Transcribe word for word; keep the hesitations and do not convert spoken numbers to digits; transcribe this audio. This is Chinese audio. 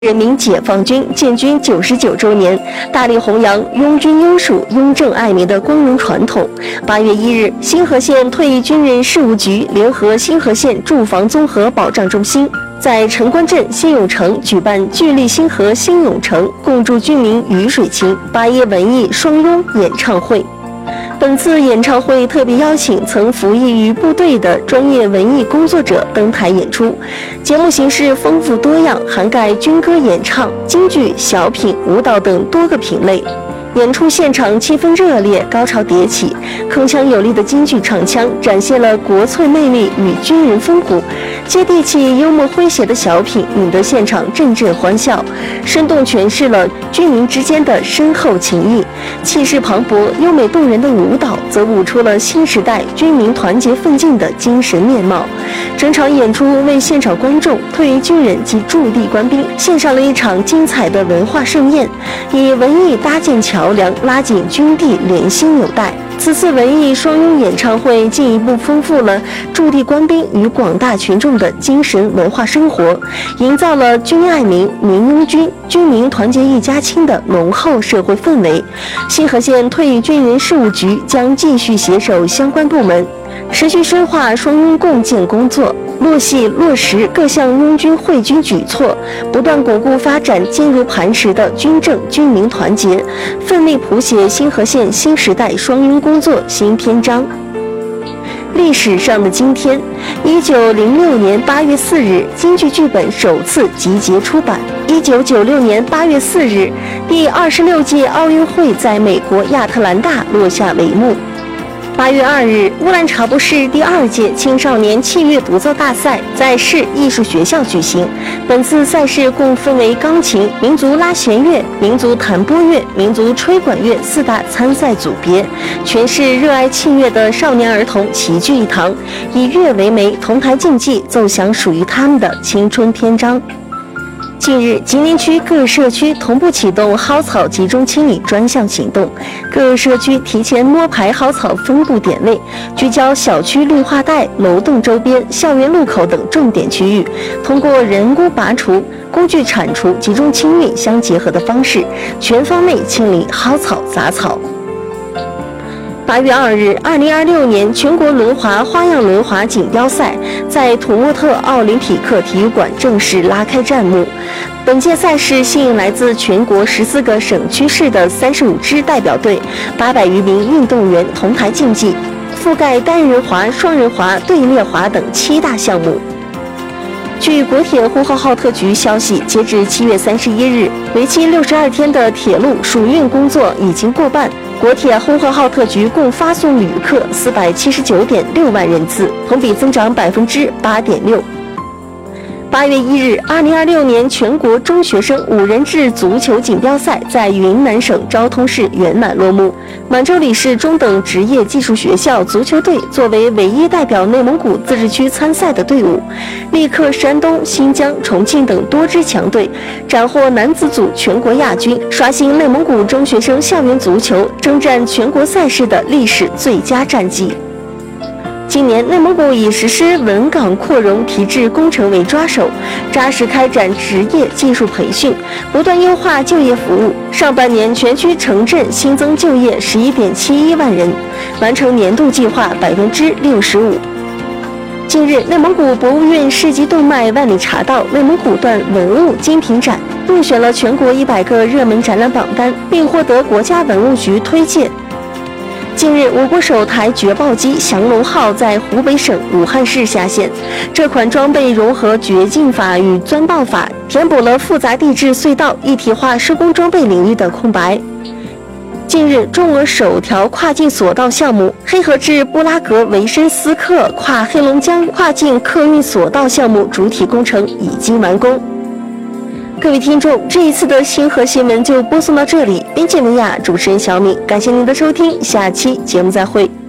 人民解放军建军九十九周年，大力弘扬拥军优属、拥政爱民的光荣传统。八月一日，新河县退役军人事务局联合新河县住房综合保障中心，在城关镇新永城举办聚力新河新永城，共筑军民鱼水情八一文艺双拥演唱会。本次演唱会特别邀请曾服役于部队的专业文艺工作者登台演出，节目形式丰富多样，涵盖军歌演唱、京剧、小品、舞蹈等多个品类。演出现场气氛热烈，高潮迭起，铿锵有力的京剧唱腔展现了国粹魅力与军人风骨，接地气、幽默诙谐的小品引得现场阵阵欢笑，生动诠释了军民之间的深厚情谊。气势磅礴、优美动人的舞蹈则舞出了新时代军民团结奋进的精神面貌。整场演出为现场观众、退役军人及驻地官兵献上了一场精彩的文化盛宴，以文艺搭建桥梁，拉紧军地联心纽带。此次文艺双拥演唱会进一步丰富了驻地官兵与广大群众的精神文化生活，营造了军爱民、民拥军、军民团结一家亲的浓厚社会氛围。新河县退役军人事务局将继续携手相关部门，持续深化双拥共建工作，落细落实各项拥军惠军举措，不断巩固发展坚如磐石的军政军民团结，奋力谱写新河县新时代双拥工作新篇章。历史上的今天，一九零六年八月四日，京剧剧本首次集结出版。一九九六年八月四日，第二十六届奥运会在美国亚特兰大落下帷幕。八月二日，乌兰察布市第二届青少年器乐独奏大赛在市艺术学校举行。本次赛事共分为钢琴、民族拉弦乐、民族弹拨乐、民族吹管乐四大参赛组别，全市热爱器乐的少年儿童齐聚一堂，以乐为媒，同台竞技，奏响属于他们的青春篇章。近日，吉林区各社区同步启动蒿草集中清理专项行动，各社区提前摸排蒿草分布点位，聚焦小区绿化带、楼栋周边、校园路口等重点区域，通过人工拔除、工具铲除、集中清理相结合的方式，全方位清理蒿草杂草。八月二日，二零二六年全国轮滑花样轮滑锦标赛在土默特奥林匹克体育馆正式拉开战幕。本届赛事吸引来自全国十四个省区市的三十五支代表队，八百余名运动员同台竞技，覆盖单人滑、双人滑、队列滑等七大项目。据国铁呼和浩特局消息，截至七月三十一日，为期六十二天的铁路暑运工作已经过半。国铁呼和浩特局共发送旅客四百七十九点六万人次，同比增长百分之八点六。八月一日，二零二六年全国中学生五人制足球锦标赛在云南省昭通市圆满落幕。满洲里市中等职业技术学校足球队作为唯一代表内蒙古自治区参赛的队伍，力克山东、新疆、重庆等多支强队，斩获男子组全国亚军，刷新内蒙古中学生校园足球征战全国赛事的历史最佳战绩。今年，内蒙古以实施稳岗扩容提质工程为抓手，扎实开展职业技术培训，不断优化就业服务。上半年，全区城镇新增就业十一点七一万人，完成年度计划百分之六十五。近日，内蒙古博物院世纪动脉万里茶道内蒙古段文物精品展入选了全国一百个热门展览榜单，并获得国家文物局推荐。近日，我国首台掘爆机降龙号在湖北省武汉市下线。这款装备融合掘进法与钻爆法，填补了复杂地质隧道一体化施工装备领域的空白。近日，中俄首条跨境索道项目黑河至布拉格维申斯克跨黑龙江跨境客运索道项目主体工程已经完工。各位听众，这一次的星河新闻就播送到这里。编辑文雅，主持人小敏，感谢您的收听，下期节目再会。